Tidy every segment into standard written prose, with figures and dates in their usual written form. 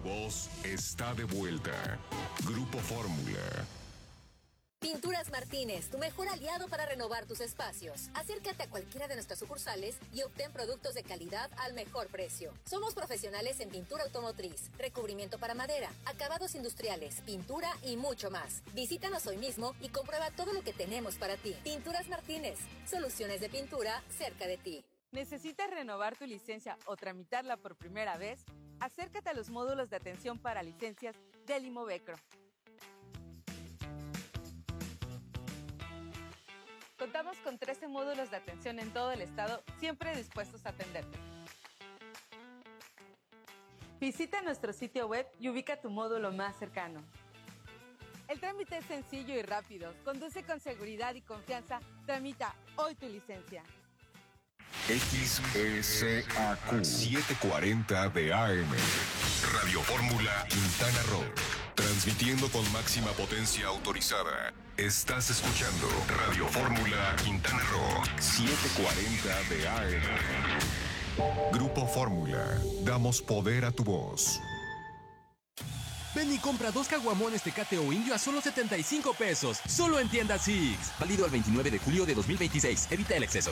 voz está de vuelta. Grupo Fórmula. Pinturas Martínez, tu mejor aliado para renovar tus espacios. Acércate a cualquiera de nuestras sucursales y obtén productos de calidad al mejor precio. Somos profesionales en pintura automotriz, recubrimiento para madera, acabados industriales, pintura y mucho más. Visítanos hoy mismo y comprueba todo lo que tenemos para ti. Pinturas Martínez, soluciones de pintura cerca de ti. ¿Necesitas renovar tu licencia o tramitarla por primera vez? Acércate a los módulos de atención para licencias del Imovecro. Contamos con 13 módulos de atención en todo el estado, siempre dispuestos a atenderte. Visita nuestro sitio web y ubica tu módulo más cercano. El trámite es sencillo y rápido. Conduce con seguridad y confianza. Tramita hoy tu licencia. XSAQ 740 de AM. Radio Fórmula Quintana Roo. Transmitiendo con máxima potencia autorizada. Estás escuchando Radio Fórmula Quintana Roo 740 de AM. Grupo Fórmula. Damos poder a tu voz. Ven y compra 2 caguamones Tecate o Indio a solo 75 pesos. Solo en tiendas Six. Válido al 29 de julio de 2026. Evita el exceso.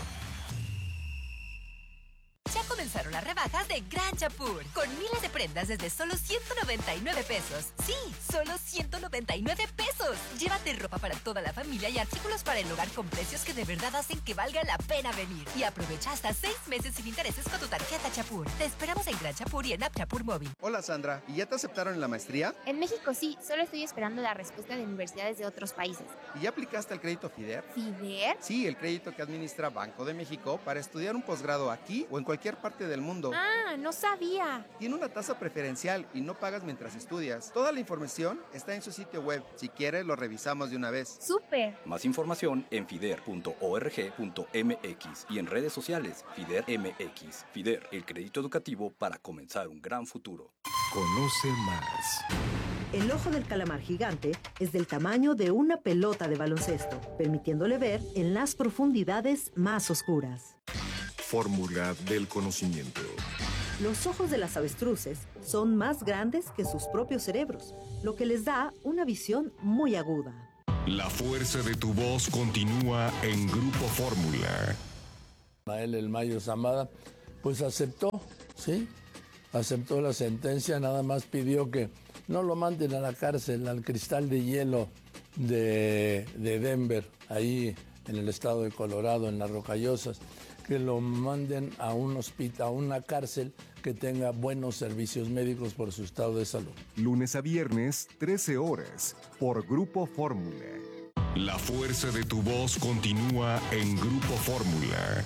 Ya comenzaron las rebajas de Gran Chapur, con miles de prendas desde solo 199 pesos. Sí, solo 199 pesos. Llévate ropa para toda la familia y artículos para el hogar con precios que de verdad hacen que valga la pena venir. Y aprovecha hasta 6 meses sin intereses con tu tarjeta Chapur. Te esperamos en Gran Chapur y en App Chapur Móvil. Hola Sandra, ¿y ya te aceptaron en la maestría? En México sí, solo estoy esperando la respuesta de universidades de otros países. ¿Y ya aplicaste al crédito FIDER? ¿FIDER? Sí, el crédito que administra Banco de México para estudiar un posgrado aquí o en cualquier parte del mundo. Ah, no sabía. Tiene una tasa preferencial y no pagas mientras estudias. Toda la información está en su sitio web. Si quieres, lo revisamos de una vez. ¡Súper! Más información en fider.org.mx y en redes sociales FIDER MX. FIDER, el crédito educativo para comenzar un gran futuro. Conoce más. El ojo del calamar gigante es del tamaño de una pelota de baloncesto, permitiéndole ver en las profundidades más oscuras. Fórmula del conocimiento. Los ojos de las avestruces son más grandes que sus propios cerebros, lo que les da una visión muy aguda. La fuerza de tu voz continúa en Grupo Fórmula. Mael El Mayo Zamada, pues aceptó, ¿sí? Aceptó la sentencia, nada más pidió que no lo manden a la cárcel, al Cristal de Hielo de Denver, ahí en el estado de Colorado, en las Rocallosas, que lo manden a un hospital, a una cárcel que tenga buenos servicios médicos por su estado de salud. Lunes a viernes, 13 horas, por Grupo Fórmula. La fuerza de tu voz continúa en Grupo Fórmula.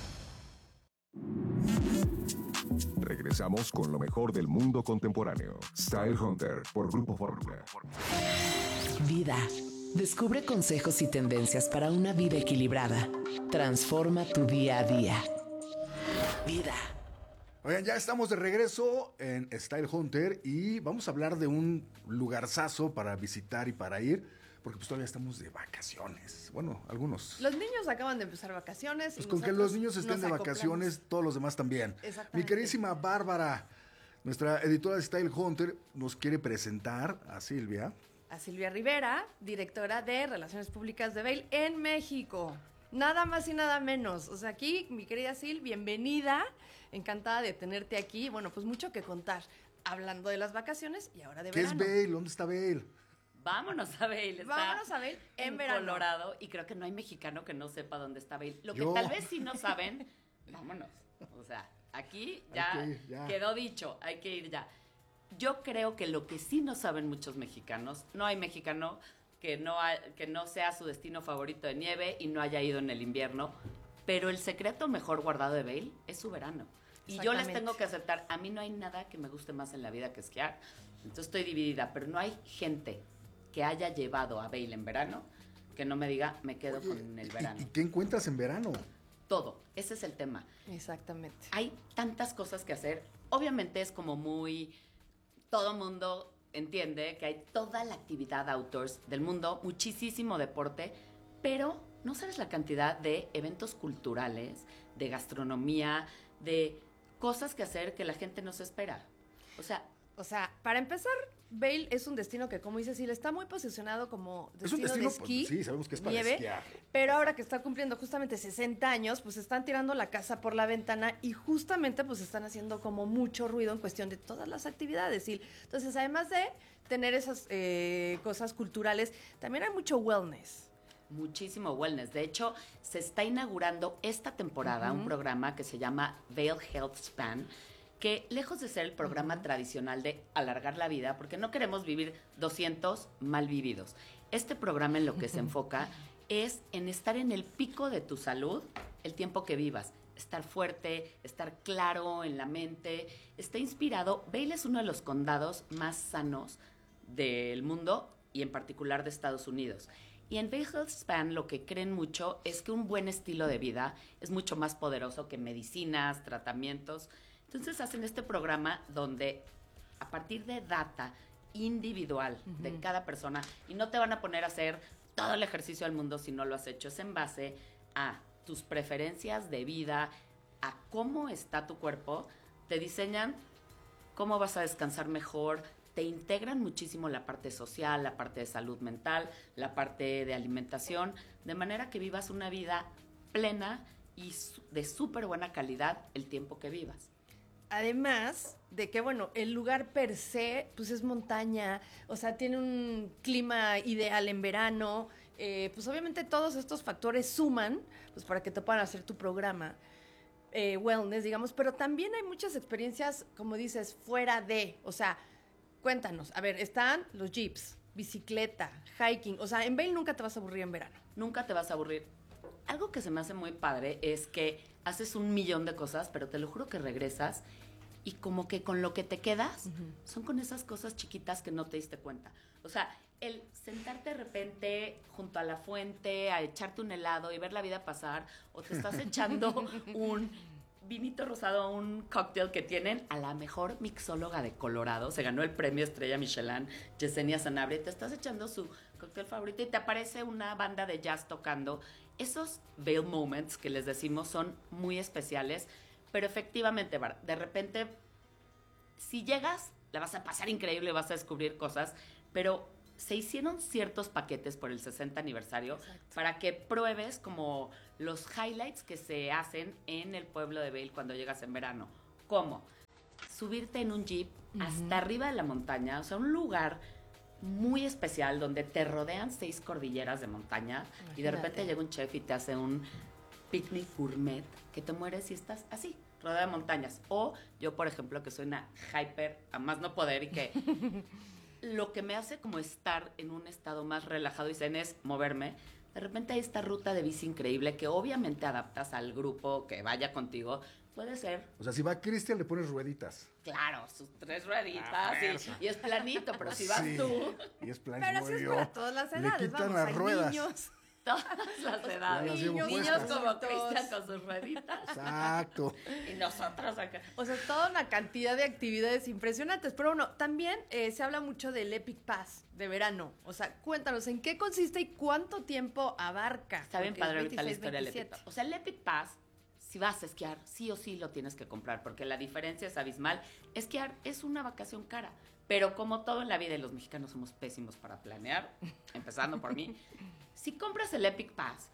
Regresamos con lo mejor del mundo contemporáneo. Style Hunter por Grupo Fórmula. Vida. Descubre consejos y tendencias para una vida equilibrada. Transforma tu día a día. Vida. Oigan, ya estamos de regreso en Style Hunter y vamos a hablar de un lugarzazo para visitar y para ir, porque pues todavía estamos de vacaciones. Bueno, algunos. Los niños acaban de empezar vacaciones. Pues con que los niños estén de vacaciones, todos los demás también. Mi queridísima Bárbara, nuestra editora de Style Hunter, nos quiere presentar a Silvia. A Silvia Rivera, directora de Relaciones Públicas de Vail en México. Nada más y nada menos. O sea, aquí, mi querida Sil, bienvenida. Encantada de tenerte aquí. Bueno, pues mucho que contar. Hablando de las vacaciones y ahora de verano. ¿Qué es Vail? ¿Dónde está Vail? Vámonos a Vail. Vámonos a Vail en verano. Colorado. Y creo que no hay mexicano que no sepa dónde está Vail. Lo que tal vez sí no saben, vámonos. O sea, aquí ya, quedó dicho. Hay que ir ya. Yo creo que lo que sí no saben muchos mexicanos, no hay mexicano que no sea su destino favorito de nieve y no haya ido en el invierno, pero el secreto mejor guardado de Vail es su verano. Y yo les tengo que aceptar, a mí no hay nada que me guste más en la vida que esquiar, entonces estoy dividida, pero no hay gente que haya llevado a Vail en verano que no me diga, me quedo con el verano. ¿Y qué encuentras en verano? Todo, ese es el tema. Exactamente. Hay tantas cosas que hacer, obviamente es como muy... Todo mundo entiende que hay toda la actividad outdoors del mundo, muchísimo deporte, pero no sabes la cantidad de eventos culturales, de gastronomía, de cosas que hacer que la gente no se espera. O sea, O sea, para empezar, Vail es un destino que, como dice Sil, está muy posicionado como destino de esquí. Sí, sabemos que es para nieve, esquiar. Pero ahora que está cumpliendo justamente 60 años, pues están tirando la casa por la ventana y justamente pues están haciendo como mucho ruido en cuestión de todas las actividades, Sil. Entonces, además de tener esas cosas culturales, también hay mucho wellness. Muchísimo wellness. De hecho, se está inaugurando esta temporada un programa que se llama Vail Health Span, que lejos de ser el programa tradicional de alargar la vida, porque no queremos vivir 200 mal vividos. Este programa en lo que se enfoca es en estar en el pico de tu salud el tiempo que vivas. Estar fuerte, estar claro en la mente, está inspirado. Vail es uno de los condados más sanos del mundo y en particular de Estados Unidos. Y en Vail Health Span lo que creen mucho es que un buen estilo de vida es mucho más poderoso que medicinas, tratamientos. Entonces hacen este programa donde a partir de data individual de cada persona, y no te van a poner a hacer todo el ejercicio del mundo si no lo has hecho, es en base a tus preferencias de vida, a cómo está tu cuerpo, te diseñan cómo vas a descansar mejor, te integran muchísimo la parte social, la parte de salud mental, la parte de alimentación, de manera que vivas una vida plena y de súper buena calidad el tiempo que vivas. Además de que, bueno, el lugar per se, pues es montaña, o sea, tiene un clima ideal en verano, pues obviamente todos estos factores suman, pues para que te puedan hacer tu programa wellness, digamos, pero también hay muchas experiencias, como dices, fuera de, o sea, cuéntanos, a ver, están los jeeps, bicicleta, hiking, o sea, en Vail nunca te vas a aburrir en verano. Nunca te vas a aburrir. Algo que se me hace muy padre es que haces 1,000,000 de cosas, pero te lo juro que regresas y como que con lo que te quedas son con esas cosas chiquitas que no te diste cuenta. O sea, el sentarte de repente junto a la fuente a echarte un helado y ver la vida pasar, o te estás echando un vinito rosado, un cóctel que tienen a la mejor mixóloga de Colorado, se ganó el premio Estrella Michelin, Yesenia Sanabria, te estás echando su cóctel favorito y te aparece una banda de jazz tocando. Esos Vail moments que les decimos son muy especiales, pero efectivamente, de repente, si llegas, la vas a pasar increíble, vas a descubrir cosas, pero se hicieron ciertos paquetes por el 60 aniversario para que pruebes como los highlights que se hacen en el pueblo de Vail cuando llegas en verano. ¿Cómo? Subirte en un jeep hasta arriba de la montaña, o sea, un lugar muy especial donde te rodean 6 cordilleras de montaña. Imagínate. Y de repente llega un chef y te hace un picnic gourmet que te mueres y estás así, rodeada de montañas. O yo, por ejemplo, que soy una hyper a más no poder y que lo que me hace como estar en un estado más relajado y zen es moverme. De repente hay esta ruta de bici increíble que obviamente adaptas al grupo que vaya contigo. Puede ser. O sea, si va Cristian, le pones rueditas. Claro, sus 3 rueditas. Y es planito, pero si vas tú. Y es planito. Pero así es para todas las edades. Le quitan vamos, las ruedas. Niños. Todas las edades. Niños como Cristian con sus rueditas. Exacto. Y nosotros acá. O sea, toda una cantidad de actividades impresionantes. Pero bueno, también se habla mucho del Epic Pass de verano. O sea, cuéntanos, ¿en qué consiste y cuánto tiempo abarca? Está bien padre ahorita la 26, historia 27. del Epic Pass. O sea, el Epic Pass, si vas a esquiar, sí o sí lo tienes que comprar, porque la diferencia es abismal. Esquiar es una vacación cara. Pero como todo en la vida, y los mexicanos somos pésimos para planear, empezando por mí, si compras el Epic Pass,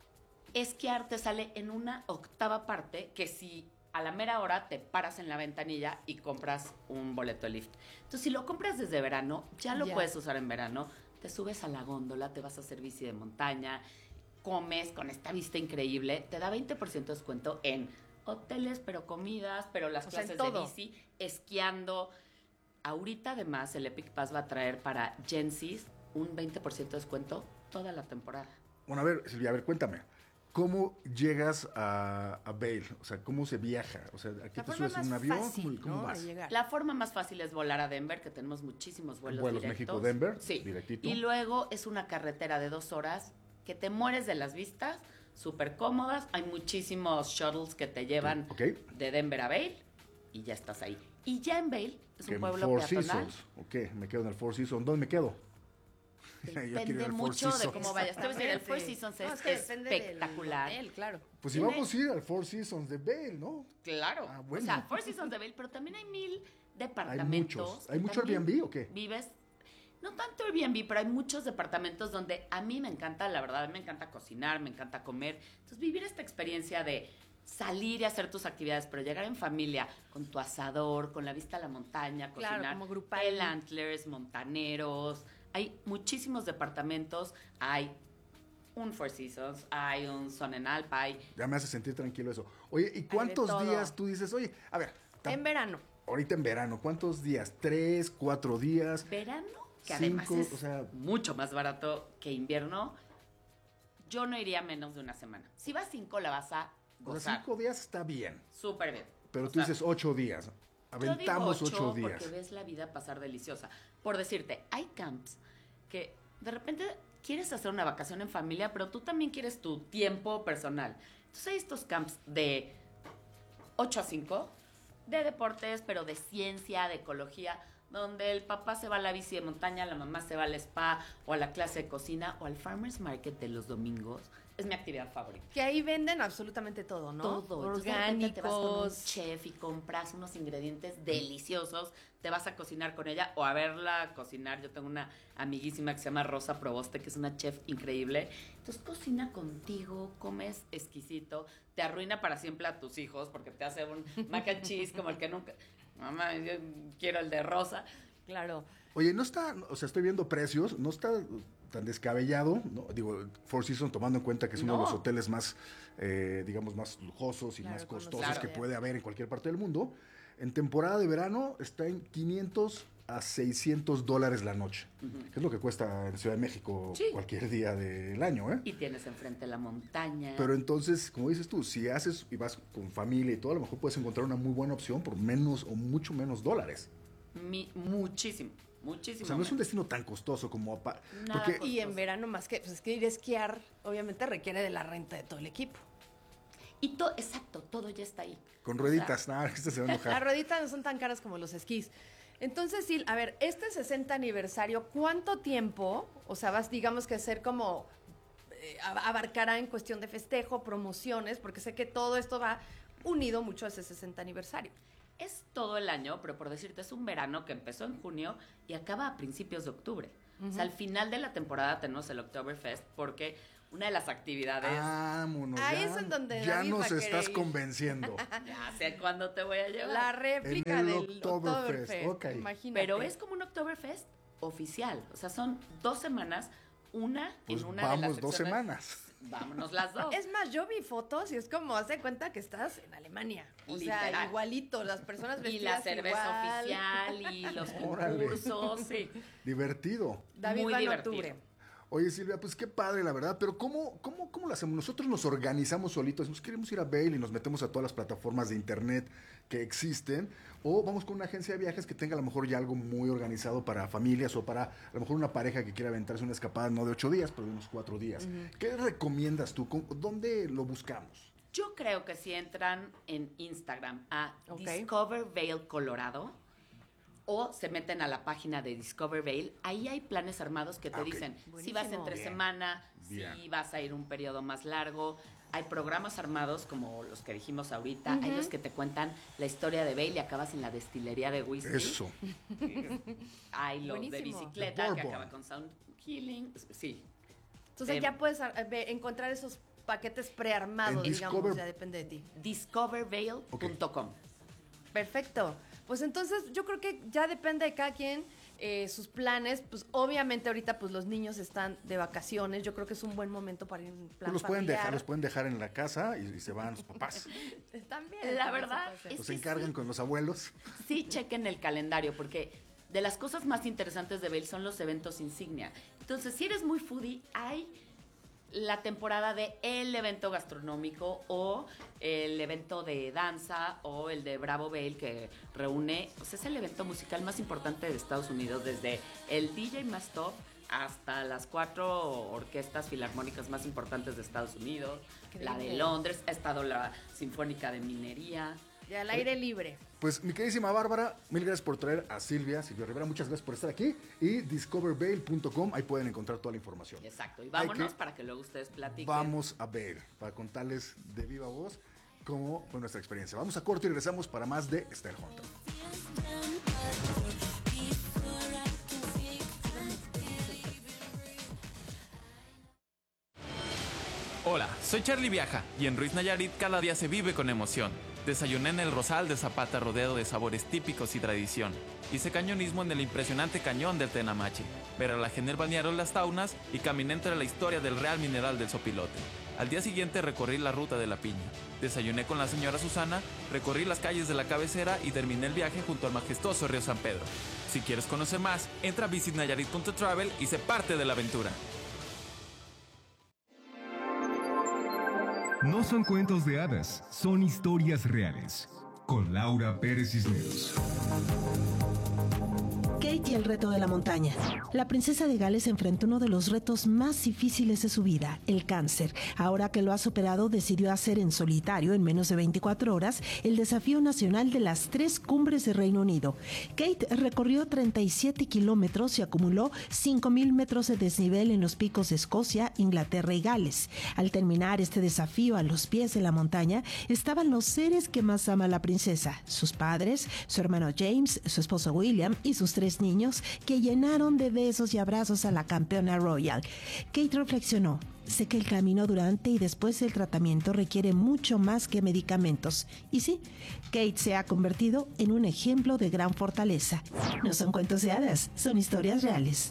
esquiar te sale en una 8ª parte que si a la mera hora te paras en la ventanilla y compras un boleto de lift. Entonces, si lo compras desde verano, ya lo puedes usar en verano, te subes a la góndola, te vas a hacer bici de montaña, comes con esta vista increíble, te da 20% de descuento en hoteles, pero comidas, pero las clases de bici, esquiando. Ahorita, además, el Epic Pass va a traer para Gen Zs un 20% de descuento toda la temporada. Bueno, a ver, Silvia, cuéntame. ¿Cómo llegas a Vail? O sea, ¿cómo se viaja? O sea, ¿aquí te subes a un avión? Fácil, ¿Cómo vas? La forma más fácil es volar a Denver, que tenemos muchísimos vuelos directos. México-Denver, sí. Directito. Y luego es una carretera de 2 horas que te mueres de las vistas, súper cómodas. Hay muchísimos shuttles que te llevan de Denver a Vail y ya estás ahí. Y ya en Vail es un pueblo peatonal. Ok, me quedo en el Four Seasons. ¿Dónde me quedo? Depende mucho de cómo vayas. Te voy a decir, el Four Seasons es espectacular. Hotel, claro. Pues si vamos a ir al Four Seasons de Vail, ¿no? Claro. Bueno. O sea, Four Seasons de Vail, pero también hay 1000 departamentos. ¿Hay mucho Airbnb o qué? Vives, no tanto Airbnb, pero hay muchos departamentos donde a mí me encanta, la verdad, me encanta cocinar, me encanta comer. Entonces, vivir esta experiencia de salir y hacer tus actividades, pero llegar en familia con tu asador, con la vista a la montaña, cocinar. Claro, como grupal. El Antlers, Montaneros. Hay muchísimos departamentos. Hay un Four Seasons, hay un Sonnenalp, hay... Ya me hace sentir tranquilo eso. Oye, ¿y cuántos días tú dices? Oye, a ver. En verano. Ahorita en verano, ¿cuántos días? ¿3, 4 días? Verano, que 5, además es mucho más barato que invierno. Yo no iría menos de una semana. Si vas 5, la vas a gozar. O sea, 5 días está bien. Súper bien. Pero tú dices 8 días. Aventamos 8 días. Porque ves la vida pasar deliciosa. Por decirte, hay camps que de repente quieres hacer una vacación en familia, pero tú también quieres tu tiempo personal. Entonces hay estos camps de 8 a 5, de deportes, pero de ciencia, de ecología, donde el papá se va a la bici de montaña, la mamá se va al spa o a la clase de cocina o al farmer's market de los domingos. Es mi actividad favorita. Que ahí venden absolutamente todo, ¿no? Todo. Orgánicos. Te vas con un chef y compras unos ingredientes deliciosos. Te vas a cocinar con ella o a verla cocinar. Yo tengo una amiguísima que se llama Rosa Proboste, que es una chef increíble. Entonces cocina contigo, comes exquisito, te arruina para siempre a tus hijos porque te hace un mac and cheese como el que nunca... Mamá, yo quiero el de Rosa. Claro. Oye, no está, o sea, estoy viendo precios, no está tan descabellado, ¿no? Digo, Four Seasons, tomando en cuenta que es uno de los hoteles más, digamos, más lujosos y más costosos que puede haber en cualquier parte del mundo. En temporada de verano está en $500 a $600 la noche, que es lo que cuesta en Ciudad de México cualquier día del año, ¿eh? Y tienes enfrente la montaña. Pero entonces, como dices tú, si haces y vas con familia y todo, a lo mejor puedes encontrar una muy buena opción por menos o mucho menos dólares. Muchísimo. O sea, no es un destino tan costoso como... Porque, y en verano más que... Pues es que ir a esquiar, obviamente, requiere de la renta de todo el equipo. Y exacto, todo ya está ahí. Con rueditas, nada, que se va a enojar. Las rueditas no son tan caras como los esquís. Entonces, sí, a ver, este 60 aniversario, ¿cuánto tiempo? O sea, vas, digamos, que hacer como... abarcará en cuestión de festejo, promociones, porque sé que todo esto va unido mucho a ese 60 aniversario. Es todo el año, pero por decirte, es un verano que empezó en junio y acaba a principios de octubre. O sea, al final de la temporada tenemos el Oktoberfest porque una de las actividades... Vámonos, ahí es en donde ya nos estás convenciendo. Ya sé cuándo te voy a llevar. La réplica del Oktoberfest. Okay. Imagínate. Pero es como un Oktoberfest oficial. O sea, son 2 semanas, una pues en una de las vamos 2 semanas. Vámonos las 2. Es más, yo vi fotos y es como, haz de cuenta que estás en Alemania. O Literal. sea, igualito, las personas vestidas y la cerveza igual. oficial y los concursos. Sí. Divertido. David muy va en divertido. octubre. Oye, Silvia, pues qué padre, la verdad, pero ¿cómo lo hacemos? Nosotros nos organizamos solitos, nos queremos ir a Vail y nos metemos a todas las plataformas de internet que existen, o vamos con una agencia de viajes que tenga a lo mejor ya algo muy organizado para familias o para a lo mejor una pareja que quiera aventarse una escapada no de 8 días, pero de unos 4 días. ¿Qué recomiendas tú? ¿Dónde lo buscamos? Yo creo que si entran en Instagram a Discover Vail Colorado o se meten a la página de Discover Vail, ahí hay planes armados que te dicen si vas entre semana, si vas a ir un periodo más largo. Hay programas armados como los que dijimos ahorita, hay los que te cuentan la historia de Vail y acabas en la destilería de whisky. Eso. Hay los de bicicleta que acaba con Sound Healing. Sí. Entonces ya puedes encontrar esos paquetes prearmados, digamos, ya depende de ti. Discovervail.com. Perfecto. Pues entonces yo creo que ya depende de cada quien sus planes. Pues obviamente ahorita pues los niños están de vacaciones. Yo creo que es un buen momento para ir en plan pues familiar. los pueden dejar en la casa y se van los papás. También. La verdad los encargan con los abuelos. Sí, chequen el calendario porque de las cosas más interesantes de Vail son los eventos insignia. Entonces, si eres muy foodie, hay la temporada de el evento gastronómico o el evento de danza o el de Bravo Vail que reúne, pues es el evento musical más importante de Estados Unidos, desde el DJ más top hasta las 4 orquestas filarmónicas más importantes de Estados Unidos, la de Londres, ha estado la Sinfónica de Minería. Y al aire libre. Pues mi queridísima Bárbara, mil gracias por traer a Silvia Rivera, muchas gracias por estar aquí. Y discovervail.com, ahí pueden encontrar toda la información. Exacto, y vámonos para que luego ustedes platiquen. Vamos a ver, para contarles de viva voz cómo fue nuestra experiencia. Vamos a corte y regresamos para más de Style Hunter. Hola, soy Charlie Viaja y en Ruiz Nayarit cada día se vive con emoción. Desayuné en el Rosal de Zapata rodeado de sabores típicos y tradición. Hice cañonismo en el impresionante cañón del Tenamachi. Veralajé en el balneario Las Taunas y caminé entre la historia del Real Mineral del Sopilote. Al día siguiente recorrí la ruta de la piña. Desayuné con la señora Susana, recorrí las calles de la cabecera y terminé el viaje junto al majestuoso río San Pedro. Si quieres conocer más, entra a visitnayarit.travel y sé parte de la aventura. No son cuentos de hadas, son historias reales. Con Laura Pérez Cisneros. Kate y el reto de la montaña. La princesa de Gales enfrentó uno de los retos más difíciles de su vida, el cáncer. Ahora que lo ha superado, decidió hacer en solitario, en menos de 24 horas, el desafío nacional de las 3 cumbres de Reino Unido. Kate recorrió 37 kilómetros y acumuló 5,000 metros de desnivel en los picos de Escocia, Inglaterra y Gales. Al terminar este desafío a los pies de la montaña, estaban los seres que más ama la princesa, sus padres, su hermano James, su esposo William y sus 3 niños, que llenaron de besos y abrazos a la campeona royal. Kate reflexionó: sé que el camino durante y después del tratamiento requiere mucho más que medicamentos. Y sí, Kate se ha convertido en un ejemplo de gran fortaleza. No son cuentos de hadas, son historias reales.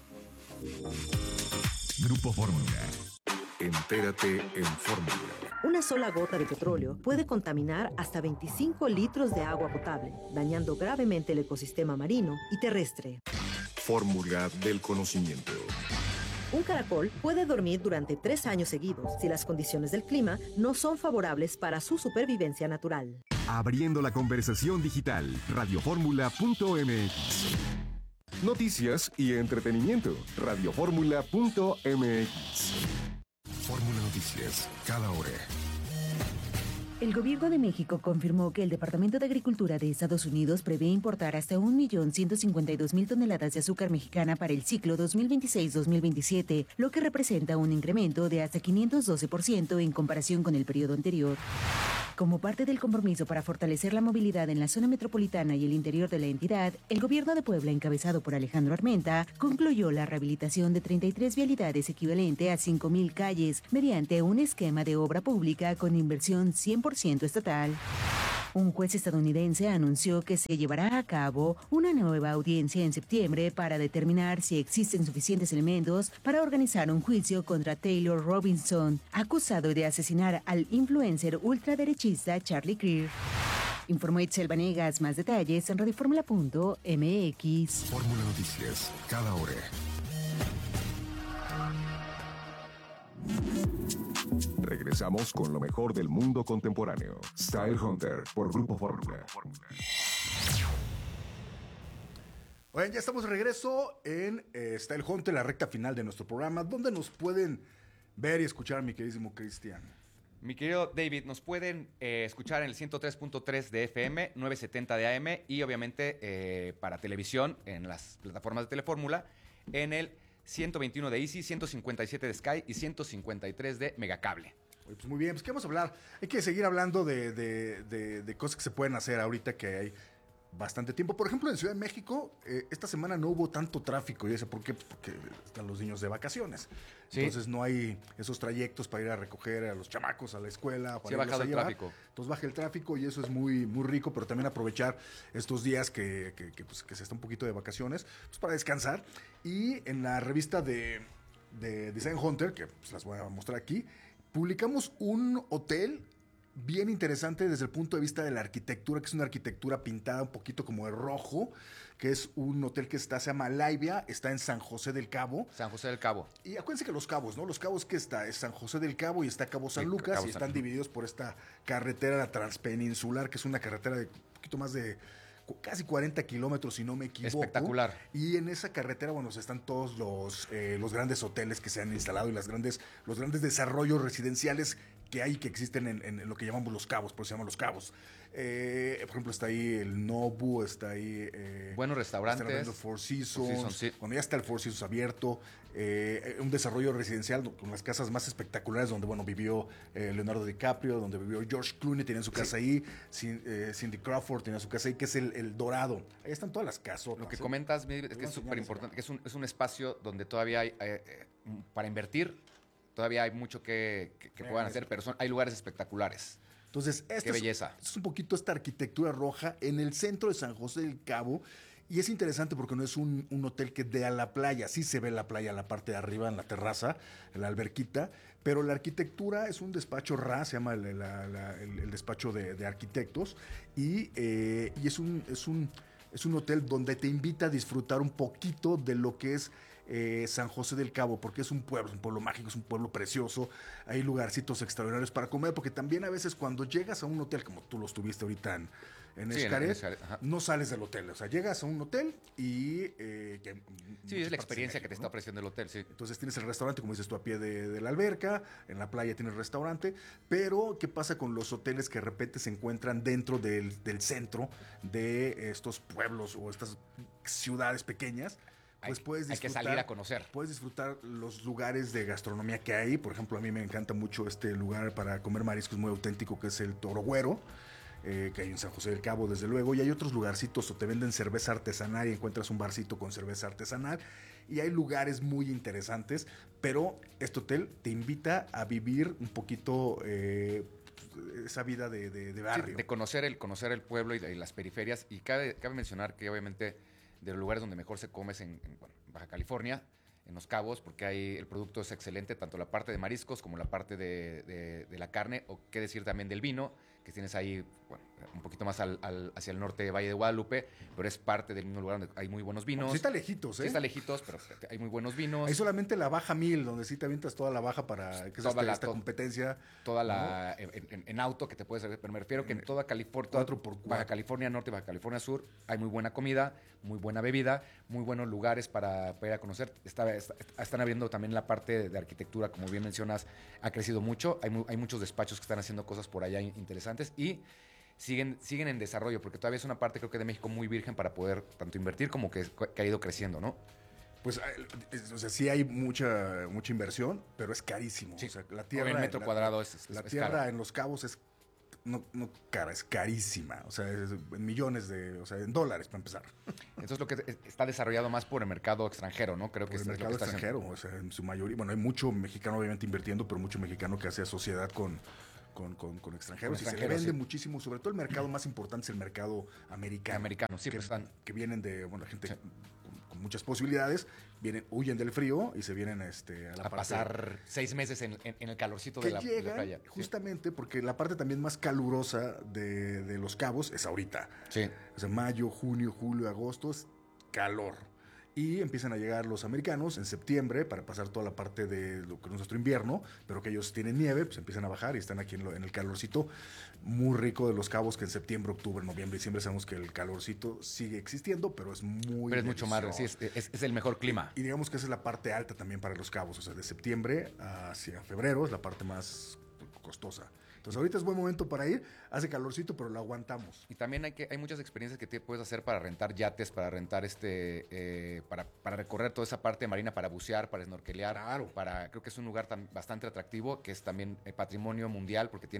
Grupo Fórmula. Entérate en Fórmula. Una sola gota de petróleo puede contaminar hasta 25 litros de agua potable, dañando gravemente el ecosistema marino y terrestre. Fórmula del conocimiento. Un caracol puede dormir durante 3 años seguidos si las condiciones del clima no son favorables para su supervivencia natural. Abriendo la conversación digital. Radioformula.mx. Noticias y entretenimiento. Radioformula.mx. Fórmula Noticias, cada hora. El gobierno de México confirmó que el Departamento de Agricultura de Estados Unidos prevé importar hasta 1.152.000 toneladas de azúcar mexicana para el ciclo 2026-2027, lo que representa un incremento de hasta 512% en comparación con el periodo anterior. Como parte del compromiso para fortalecer la movilidad en la zona metropolitana y el interior de la entidad, el gobierno de Puebla, encabezado por Alejandro Armenta, concluyó la rehabilitación de 33 vialidades equivalente a 5,000 calles mediante un esquema de obra pública con inversión 100% estatal. Un juez estadounidense anunció que se llevará a cabo una nueva audiencia en septiembre para determinar si existen suficientes elementos para organizar un juicio contra Taylor Robinson, acusado de asesinar al influencer ultraderechista Charlie Kirk. Informó Itzel Vanegas. Más detalles en radioformula.mx. Fórmula Noticias, cada hora. Regresamos con lo mejor del mundo contemporáneo. Style Hunter por Grupo Fórmula. Bueno, ya estamos de regreso en Style Hunter, la recta final de nuestro programa. ¿Dónde nos pueden ver y escuchar, mi queridísimo Cristian? Mi querido David, nos pueden escuchar en el 103.3 de FM, 970 de AM y obviamente para televisión en las plataformas de Telefórmula en el 121 de Easy, 157 de Sky y 153 de Megacable. Oye, pues muy bien, pues ¿qué vamos a hablar? Hay que seguir hablando de cosas que se pueden hacer ahorita que hay bastante tiempo. Por ejemplo, en Ciudad de México, esta semana no hubo tanto tráfico. ¿Y eso por qué? Pues porque están los niños de vacaciones. ¿Sí? Entonces no hay esos trayectos para ir a recoger a los chamacos a la escuela. Para sí, baja el tráfico. Entonces baja el tráfico y eso es muy, muy rico, pero también aprovechar estos días que se está un poquito de vacaciones pues para descansar. Y en la revista de Design Hunter, que pues las voy a mostrar aquí, publicamos un hotel bien interesante desde el punto de vista de la arquitectura, que es una arquitectura pintada un poquito como de rojo, que es un hotel que se llama Laivia, está en San José del Cabo. San José del Cabo. Y acuérdense que Los Cabos, ¿no? Los Cabos que está es San José del Cabo y está Cabo San Lucas, Cabo y están divididos por esta carretera transpeninsular, que es una carretera de un poquito más de casi 40 kilómetros, si no me equivoco. Espectacular. Y en esa carretera, bueno, están todos los grandes hoteles que se han instalado y los grandes desarrollos residenciales que hay, que existen en lo que llamamos Los Cabos, por eso se llaman Los Cabos. Por ejemplo, está ahí el Nobu, está ahí... buenos restaurantes. Está el Four Seasons. Sí. Cuando ya está el Four Seasons abierto. Un desarrollo residencial con las casas más espectaculares donde, bueno, vivió Leonardo DiCaprio, donde vivió George Clooney, tenía su casa ahí. Cindy Crawford tenía su casa ahí, que es el Dorado. Ahí están todas las casas. Lo que comentas es que es súper importante, que es un espacio donde todavía hay, para invertir, todavía hay mucho que puedan hacer, pero hay lugares espectaculares. Entonces, qué belleza. Es un poquito esta arquitectura roja en el centro de San José del Cabo. Y es interesante porque no es un hotel que dé a la playa. Sí se ve la playa en la parte de arriba, en la terraza, en la alberquita. Pero la arquitectura es un despacho RA, se llama el despacho de arquitectos. Y es un hotel donde te invita a disfrutar un poquito de lo que es San José del Cabo, porque es un pueblo mágico, es un pueblo precioso. Hay lugarcitos extraordinarios para comer, porque también a veces cuando llegas a un hotel, como tú lo estuviste ahorita en Xcaret, no sales del hotel. O sea, llegas a un hotel y... sí, es la experiencia que te está ofreciendo el hotel, sí. Entonces tienes el restaurante, como dices tú, a pie de la alberca, en la playa tienes restaurante, pero ¿qué pasa con los hoteles que de repente se encuentran dentro del centro de estos pueblos o estas ciudades pequeñas? Pues hay que salir a conocer. Puedes disfrutar los lugares de gastronomía que hay. Por ejemplo, a mí me encanta mucho este lugar para comer mariscos muy auténtico, que es el Toro Güero, que hay en San José del Cabo, desde luego. Y hay otros lugarcitos, o te venden cerveza artesanal y encuentras un barcito con cerveza artesanal. Y hay lugares muy interesantes, pero este hotel te invita a vivir un poquito esa vida de barrio. Sí, de conocer el pueblo y las periferias. Y cabe mencionar que obviamente de los lugares donde mejor se come es en Baja California, en Los Cabos, porque el producto es excelente, tanto la parte de mariscos como la parte de la carne, o qué decir también del vino, que tienes ahí un poquito más hacia el norte de Valle de Guadalupe, pero es parte del mismo lugar donde hay muy buenos vinos. Sí está lejitos, Sí está lejitos, pero hay muy buenos vinos. Hay solamente la Baja 1000, donde sí te avientas toda la baja para que es esta competencia. Toda la en auto que te puedes hacer, pero me refiero que en toda California, 4x4. Baja California Norte y Baja California Sur, hay muy buena comida, muy buena bebida, muy buenos lugares para ir a conocer. Están abriendo también la parte de arquitectura, como bien mencionas, ha crecido mucho. Hay muchos despachos que están haciendo cosas por allá interesantes y siguen en desarrollo, porque todavía es una parte, creo que de México, muy virgen para poder tanto invertir como que ha ido creciendo, ¿no? Pues, o sea, sí hay mucha inversión, pero es carísimo. Sí. O sea, la tierra, el metro cuadrado es tierra cara. En Los Cabos es no cara, es carísima. O sea, es en millones en dólares para empezar. Entonces lo que está desarrollado más por el mercado extranjero, ¿no? Creo que por el mercado extranjero, o sea, en su mayoría. Bueno, hay mucho mexicano obviamente invirtiendo, pero mucho mexicano que hace sociedad con extranjeros, y se le vende muchísimo, sobre todo el mercado más importante es el mercado americano. Sí, que vienen de, gente con muchas posibilidades, huyen del frío y se vienen a pasar 6 meses en el calorcito de la playa. Justamente porque la parte también más calurosa de Los Cabos es ahorita. Sí. O sea, mayo, junio, julio, agosto es calor. Y empiezan a llegar los americanos en septiembre para pasar toda la parte de lo que es nuestro invierno, pero que ellos tienen nieve, pues empiezan a bajar y están aquí en el calorcito muy rico de Los Cabos, que en septiembre, octubre, noviembre, diciembre sabemos que el calorcito sigue existiendo, pero es mucho más, sí, es el mejor clima. Y digamos que esa es la parte alta también para Los Cabos, o sea, de septiembre hacia febrero es la parte más costosa. Entonces ahorita es buen momento para ir, hace calorcito, pero lo aguantamos. Y también hay muchas experiencias que puedes hacer para rentar yates, para rentar para recorrer toda esa parte marina, para bucear, para snorkelear. Claro. Creo que es un lugar bastante atractivo, que es también patrimonio mundial, porque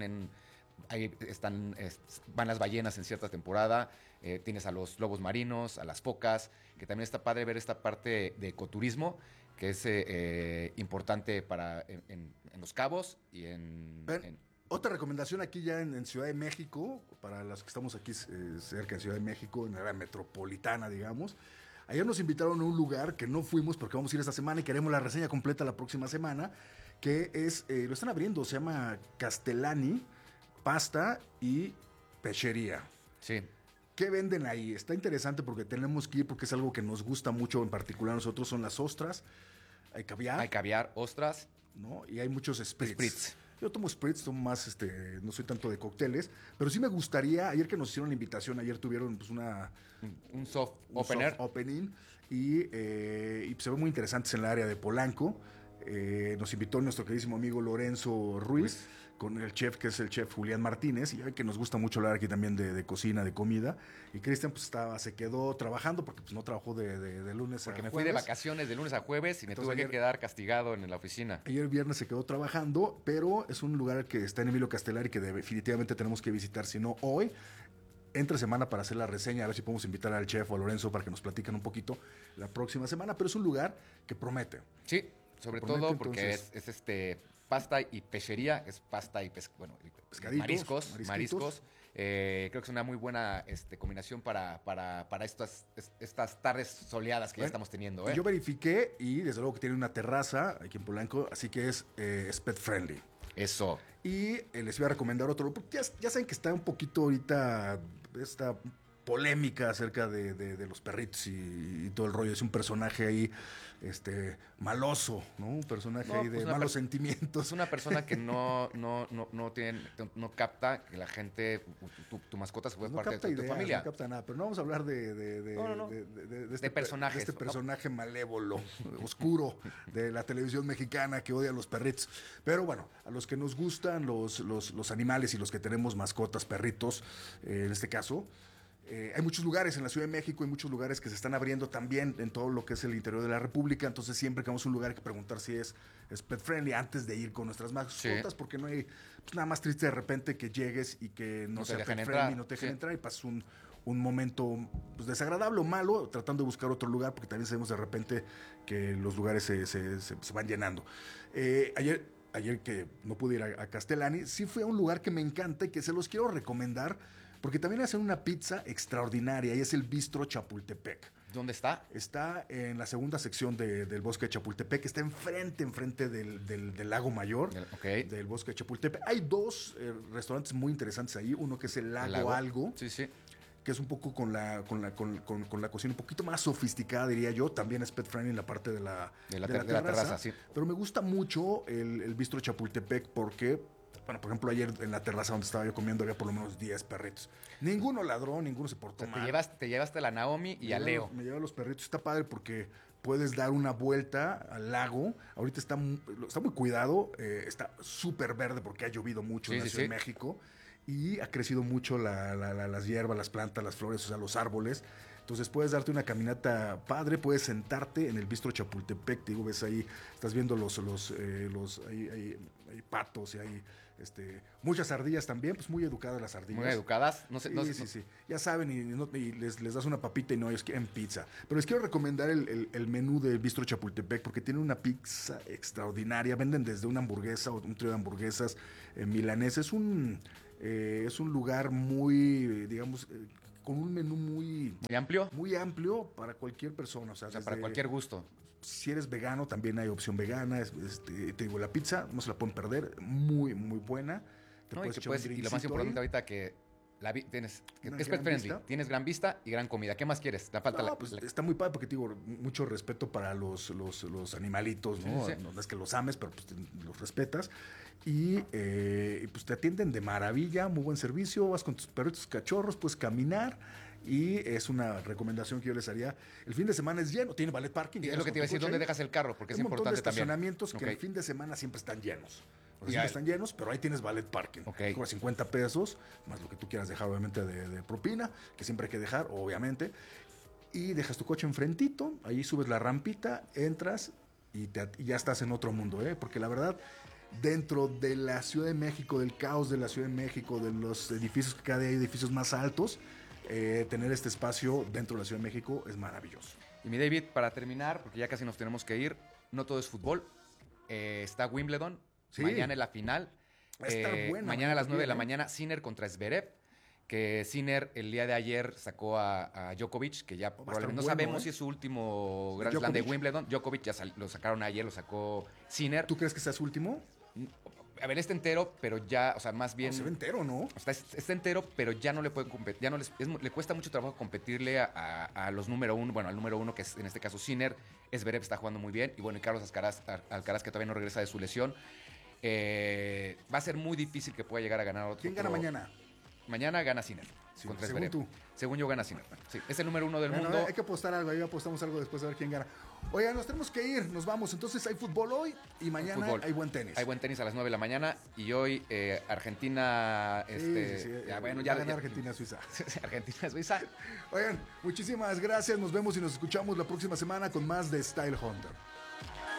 van las ballenas en cierta temporada, tienes a los lobos marinos, a las focas, que también está padre ver esta parte de ecoturismo, que es importante en Los Cabos y Otra recomendación aquí ya en Ciudad de México, para los que estamos aquí cerca de Ciudad de México, en la área metropolitana, digamos. Ayer nos invitaron a un lugar que no fuimos porque vamos a ir esta semana y queremos la reseña completa la próxima semana, que lo están abriendo, se llama Castellani, pasta y pechería. Sí. ¿Qué venden ahí? Está interesante porque tenemos que ir porque es algo que nos gusta mucho, en particular a nosotros, son las ostras. Hay caviar. Hay caviar, ostras. ¿No? Y hay muchos spritz. Yo tomo spritz, tomo más, no soy tanto de cócteles, pero sí me gustaría, ayer que nos hicieron la invitación, ayer tuvieron pues un soft opening y se ven muy interesantes en el área de Polanco. Nos invitó nuestro queridísimo amigo Lorenzo Ruiz, con el chef, que es el chef Julián Martínez, y ya que nos gusta mucho hablar aquí también de cocina, de comida. Y Cristian pues se quedó trabajando, porque pues no trabajó de lunes a jueves. Porque me fui de vacaciones de lunes a jueves y me tuve que quedar castigado en la oficina. Ayer viernes se quedó trabajando, pero es un lugar que está en Emilio Castelar y que definitivamente tenemos que visitar, si no hoy, entre semana, para hacer la reseña, a ver si podemos invitar al chef o a Lorenzo para que nos platiquen un poquito la próxima semana, pero es un lugar que promete. Sí, sobre todo porque es pasta y pechería, es pasta y pescaditos, mariscos. Creo que es una muy buena combinación para estas tardes soleadas que ya estamos teniendo. Yo verifiqué y desde luego que tiene una terraza aquí en Polanco, así que es pet friendly. Eso. Y les voy a recomendar otro, porque ya saben que está un poquito ahorita esta polémica acerca de los perritos y todo el rollo. Es un personaje ahí maloso, ¿no? Un personaje ahí de malos sentimientos. Es una persona que no capta que la gente, tu mascota se vuelve parte de tu familia. No capta nada, pero no vamos a hablar de este personaje malévolo, oscuro de la televisión mexicana que odia a los perritos. Pero bueno, a los que nos gustan los animales y los que tenemos mascotas, perritos, en este caso, hay muchos lugares en la Ciudad de México, hay muchos lugares que se están abriendo también en todo lo que es el interior de la República. Entonces siempre que vamos a un lugar hay que preguntar si es pet friendly antes de ir con nuestras mascotas, porque no hay nada más triste de repente que llegues y que no sea pet friendly, no te dejen entrar y pasas un momento desagradable o malo tratando de buscar otro lugar, porque también sabemos de repente que los lugares se van llenando. Ayer que no pude ir a Castellani, sí fue a un lugar que me encanta y que se los quiero recomendar, porque también hacen una pizza extraordinaria, y es el Bistro Chapultepec. ¿Dónde está? Está en la segunda sección del Bosque de Chapultepec, está enfrente del Lago Mayor, del Bosque de Chapultepec. Hay dos restaurantes muy interesantes ahí, uno que es el Lago Algo. Sí. Que es un poco con la cocina un poquito más sofisticada, diría yo. También es pet friendly en la parte de la terraza, sí. Pero me gusta mucho el Bistro Chapultepec porque, bueno, por ejemplo, ayer en la terraza donde estaba yo comiendo había por lo menos 10 perritos. Ninguno ladró, ninguno se portó mal. Te llevaste a la Naomi y a Leo. Me llevé a los perritos. Está padre porque puedes dar una vuelta al lago. Ahorita está muy cuidado. Está súper verde porque ha llovido mucho en la Ciudad de México. Y ha crecido mucho las hierbas, las plantas, las flores, o sea, los árboles. Entonces puedes darte una caminata padre, puedes sentarte en el Bistro Chapultepec. Te digo, ves ahí, estás viendo hay patos y hay muchas ardillas también, pues muy educadas las ardillas. Muy educadas. Sí. Ya saben, y les das una papita y no, ellos quieren pizza. Pero les quiero recomendar el menú del Bistro Chapultepec porque tiene una pizza extraordinaria. Venden desde una hamburguesa o un trío de hamburguesas milanesas. Es un lugar muy, digamos, con un menú muy amplio. Muy amplio para cualquier persona. O sea, para cualquier gusto. Si eres vegano, también hay opción vegana. Te digo, la pizza no se la pueden perder. Muy, muy buena. Y lo más importante ahorita que es pet friendly. Tienes gran vista y gran comida. ¿Qué más quieres? Está muy padre porque digo, mucho respeto para los animalitos, ¿no? Sí. No es que los ames, pero pues los respetas. Y pues te atienden de maravilla, muy buen servicio, vas con tus perritos cachorros, puedes caminar, y es una recomendación que yo les haría. El fin de semana es lleno, tiene valet parking. Es lo que te iba a decir, ¿dónde dejas el carro? Porque es importante también. Hay estacionamientos que el fin de semana siempre están llenos. Siempre están llenos, pero ahí tienes valet parking. Cobra 50 pesos, más lo que tú quieras dejar, obviamente, de propina, que siempre hay que dejar, obviamente. Y dejas tu coche enfrentito, ahí subes la rampita, entras y ya estás en otro mundo, porque la verdad, dentro de la Ciudad de México, del caos de la Ciudad de México, de los edificios que cada día hay edificios más altos, tener este espacio dentro de la Ciudad de México es maravilloso. Y mi David, para terminar, porque ya casi nos tenemos que ir, no todo es fútbol, está Wimbledon, mañana es la final, mañana a las 9 de la mañana, Sinner contra Zverev, que Sinner el día de ayer sacó a Djokovic, que ya probablemente no sabemos si es su último Grand Slam de Wimbledon. Djokovic ya lo sacaron ayer, lo sacó Sinner. ¿Tú crees que sea su último? A ver, está entero, pero ya, o sea, más bien... se ve entero, ¿no? Está entero, pero ya no le pueden competir, le cuesta mucho trabajo competirle a los número uno, bueno, al número uno, que es en este caso Sinner. Zverev está jugando muy bien, y bueno, y Carlos Alcaraz, que todavía no regresa de su lesión. Va a ser muy difícil que pueda llegar a ganar otro. ¿Quién gana mañana? mañana gana Sinner. Sí, según tú. Según yo gana Sinner. Sí, es el número 1 del mundo. Hay que apostar algo, ahí apostamos algo después a ver quién gana. Oigan, nos tenemos que ir, nos vamos. Entonces hay fútbol hoy y mañana hay buen tenis. Hay buen tenis a las 9 de la mañana y hoy Argentina... ya gana Argentina-Suiza. Argentina-Suiza. Oigan, muchísimas gracias. Nos vemos y nos escuchamos la próxima semana con más de Style Hunter.